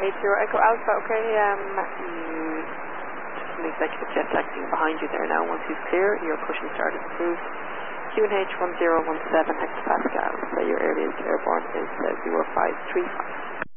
Echo Alpha, okay, just an executive jet taxiing behind you there now. Once he's clear, your pushing start is approved. QNH 1017 hectopascal, so your earliest airborne is 0535.